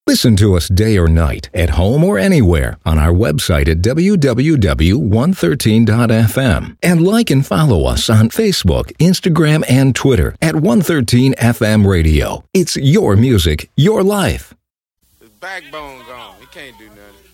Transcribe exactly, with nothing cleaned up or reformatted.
Listen to us day or night, at home or anywhere, on our website at w w w dot one thirteen dot f m. And like and follow us on Facebook, Instagram, and Twitter at one thirteen F M Radio. It's your music, your life. His backbone gone. He can't do nothing.